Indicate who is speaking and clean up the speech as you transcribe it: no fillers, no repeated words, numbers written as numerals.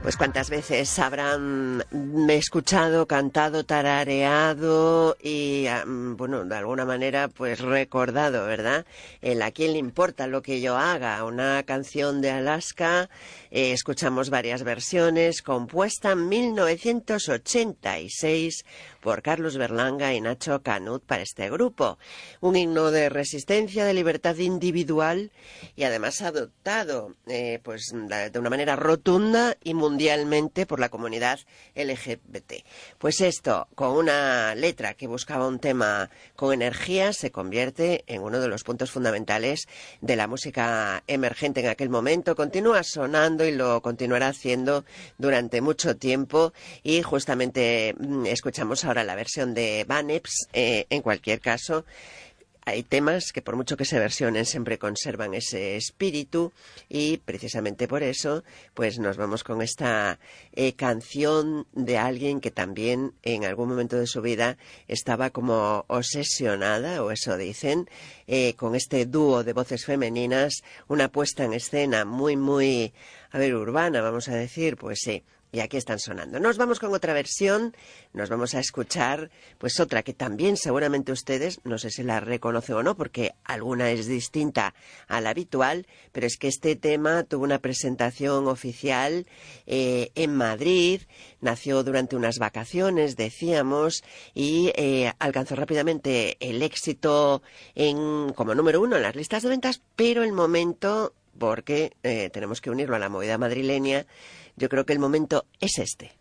Speaker 1: Pues cuántas veces habrán escuchado, cantado, tarareado y, bueno, de alguna manera, pues recordado, ¿verdad? ¿A quién le importa lo que yo haga? Una canción de Alaska, escuchamos varias versiones, compuesta en 1986 por Carlos Berlanga y Nacho Canut para este grupo. Un himno de resistencia, de libertad individual y además adoptado, pues de una manera rotunda y mundialmente por la comunidad LGBT. Pues esto, con una letra que buscaba un tema con energía, se convierte en uno de los puntos fundamentales de la música emergente en aquel momento. Continúa sonando y lo continuará haciendo durante mucho tiempo, y justamente escuchamos ahora la versión de Vaneps. En cualquier caso, hay temas que por mucho que se versionen siempre conservan ese espíritu, y precisamente por eso pues nos vamos con esta canción de alguien que también en algún momento de su vida estaba como obsesionada, o eso dicen, con este dúo de voces femeninas, una puesta en escena muy, urbana, vamos a decir, pues sí. Y aquí están sonando. Nos vamos con otra versión, nos vamos a escuchar pues otra que también seguramente ustedes, no sé si la reconocen o no, porque alguna es distinta a la habitual, pero es que este tema tuvo una presentación oficial en Madrid, nació durante unas vacaciones, decíamos, y alcanzó rápidamente el éxito como número 1 en las listas de ventas, pero el momento, porque tenemos que unirlo a la movida madrileña, yo creo que el momento es este.